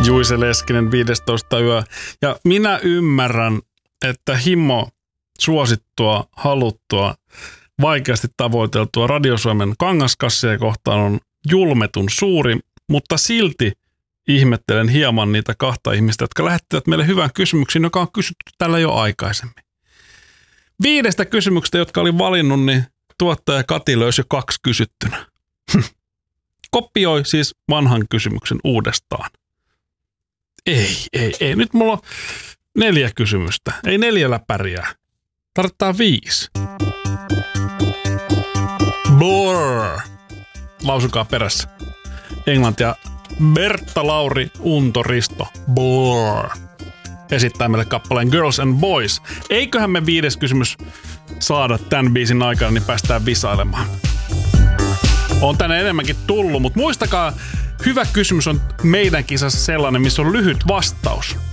Juise Leskinen 15 yö. Ja minä ymmärrän, että himo suosittua, haluttua, vaikeasti tavoiteltua Radio Suomen kangaskassia kohtaan on julmetun suuri, mutta silti ihmettelen hieman niitä kahta ihmistä, jotka lähettivät meille hyvän kysymyksen, joka on kysytty täällä jo aikaisemmin. 5 kysymyksestä, jotka olin valinnut, niin tuottaja Kati löysi jo 2 kysyttynä. Kopioi siis vanhan kysymyksen uudestaan. Ei. Nyt mulla on 4 kysymystä. Ei 4 pärjää. Tarvitaan 5. Blur. Lausukaa perässä. Englantia. Bertta Lauri Unto Risto. Blur. Esittää meille kappaleen Girls and Boys. Eiköhän me 5. kysymys saada tämän biisin aikana, niin päästään visailemaan. On tänne enemmänkin tullut, mutta muistakaa, hyvä kysymys on meidän kisassa sellainen, missä on lyhyt vastaus.